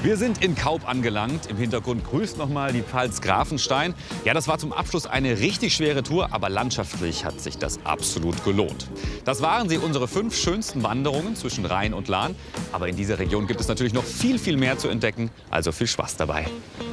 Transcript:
Wir sind in Kaup angelangt. Im Hintergrund grüßt nochmal die Pfalz Grafenstein. Ja, das war zum Abschluss eine richtig schwere Tour, aber landschaftlich hat sich das absolut gelohnt. Das waren sie, unsere 5 schönsten Wanderungen zwischen Rhein und Lahn. Aber in dieser Region gibt es natürlich noch viel mehr zu entdecken. Also viel Spaß dabei.